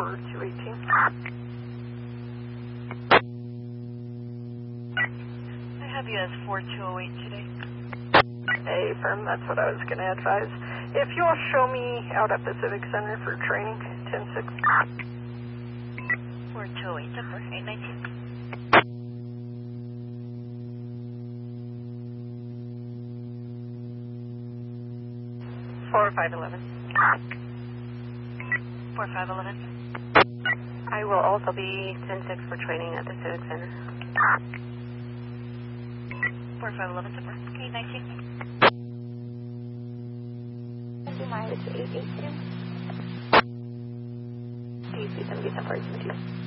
4218. I have you as 4208 today. Affirm, that's what I was going to advise. If you'll show me out at Pacific Center for training, 10-6. 4208, number 819. 4511. 4511. I will also be 10-6 for training at the Civic Center. 4511, number 819. Mileage 882. DC 77 2.